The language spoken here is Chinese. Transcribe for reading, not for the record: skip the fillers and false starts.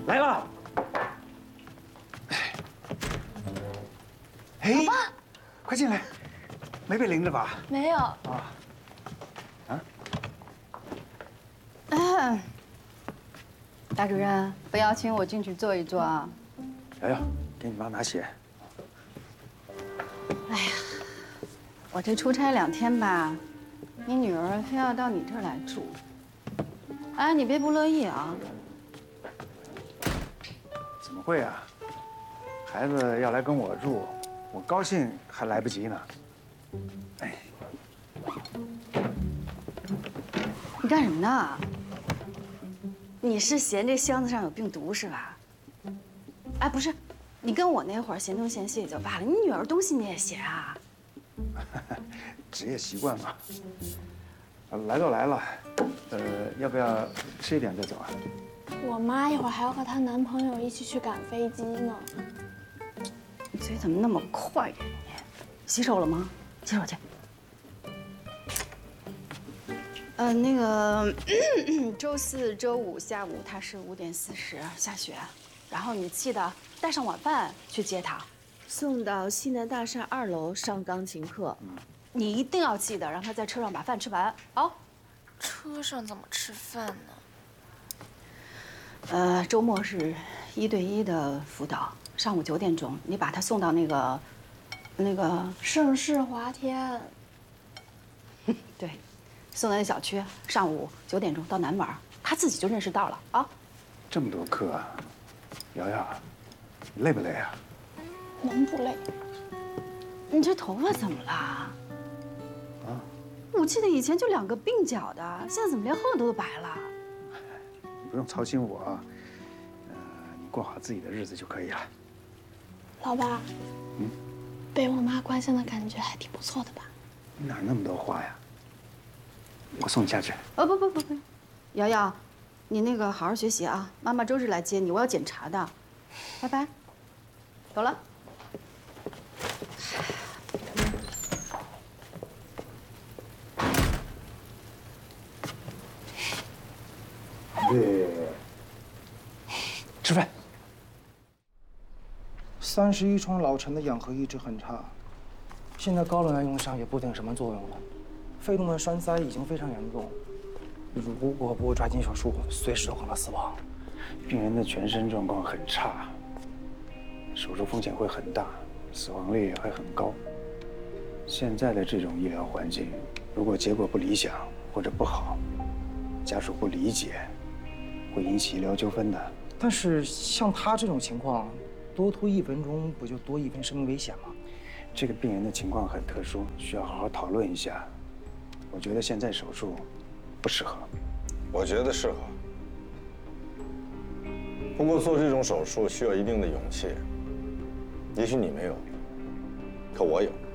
来了。哎，快进来，没被淋着吧？ 没有。 大主任，不邀请我进去坐一坐啊？ 瑶瑶，给你妈拿鞋。 我这出差2天吧，你女儿非要到你这儿来住。哎，你别不乐意啊？ 怎么会啊？孩子要来跟我住，我高兴还来不及呢。哎， 你干什么呢？你是嫌这箱子上有病毒是吧？哎，不是，你跟我那会儿嫌东嫌西也就罢了，你女儿东西你也嫌啊？ 职业习惯嘛。来都来了，要不要吃一点再走啊？ 我妈一会儿还要和她男朋友一起去赶飞机呢。 你嘴怎么那么快呀你？洗手了吗？洗手去。那个周4、周5下午他是5点40下雪，然后你记得带上晚饭去接他， 送到西南大厦2楼上钢琴课。 你一定要记得让他在车上把饭吃完啊。 车上怎么吃饭呢？ 周末是1对1的辅导，上午9点钟你把他送到那个盛世华天。 对，送到那小区，上午9点钟到南门，他自己就认识道了啊。 这么多课啊，瑶瑶，累不累啊？ 能不累？ 你这头发怎么了？啊？我记得以前就2个鬓角的，现在怎么连后头都白了？ 你不用操心我，你过好自己的日子就可以了。 老爸，被我妈关心的感觉还挺不错的吧？ 哪那么多话呀？我送你下去。 不，瑶瑶，你那个好好学习啊！妈妈周日来接你，我要检查的。拜拜，走了。 吃饭。 31床老陈的氧合一直很差，现在高冷来用上也不顶什么作用了，肺动脉栓塞已经非常严重，如果不抓紧手术，随时有可能死亡。 病人的全身状况很差，手术风险会很大，死亡率也会很高。现在的这种医疗环境，如果结果不理想或者不好，家属不理解，会引起医疗纠纷的。 但是像他这种情况，多拖1分钟不就多1分生命危险吗？ 这个病人的情况很特殊，需要好好讨论一下。我觉得现在手术不适合。 我觉得适合。不过做这种手术需要一定的勇气，也许你没有，可我有。